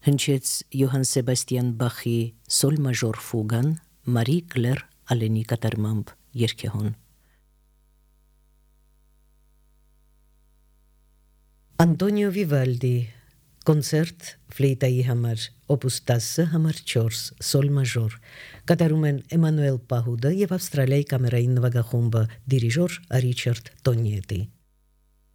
հնչեց Յոհան Սեբաստիան Բախի սոլ մաժոր ֆուգան Մարի Կլեր Ալենի կատարմամբ երգեհոն։ Անտոնիո Վիվալդի կոնցերտ ֆլեյտայի համար օպուս 10 համար 4 սոլ մաժոր կատարում են Էմանուել Պահուդը եւ Ավստրալիայի կամերային նվագախումբը դիրիժոր Ռիչարդ Տոնիետի։